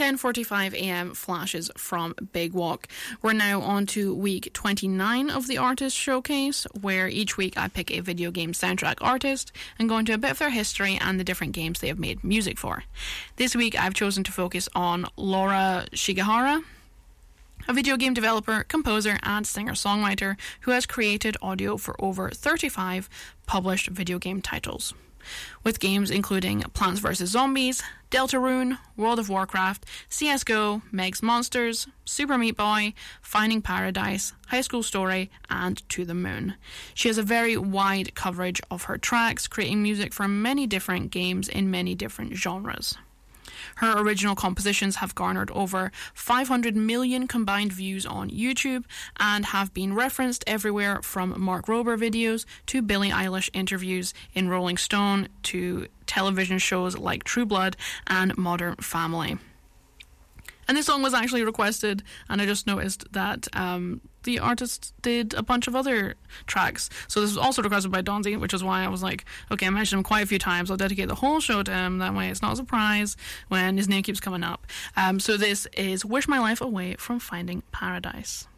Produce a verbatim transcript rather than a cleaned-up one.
ten forty-five a.m. flashes from Big Walk. We're now on to week twenty-nine of the Artist Showcase, where each week I pick a video game soundtrack artist and go into a bit of their history and the different games they have made music for. This week I've chosen to focus on Laura Shigehara, a video game developer, composer and singer-songwriter who has created audio for over thirty-five published video game titles, with games including Plants versus. Zombies, Deltarune, World of Warcraft, C S G O, Meg's Monsters, Super Meat Boy, Finding Paradise, High School Story, and To the Moon. She has a very wide coverage of her tracks, creating music for many different games in many different genres. Her original compositions have garnered over five hundred million combined views on YouTube and have been referenced everywhere from Mark Rober videos to Billie Eilish interviews in Rolling Stone to television shows like True Blood and Modern Family. And this song was actually requested, and I just noticed that um, the artist did a bunch of other tracks. So this was also requested by Donzi, which is why I was like, okay, I mentioned him quite a few times. I'll dedicate the whole show to him. That way it's not a surprise when his name keeps coming up. Um, so this is Wish My Life Away from Finding Paradise.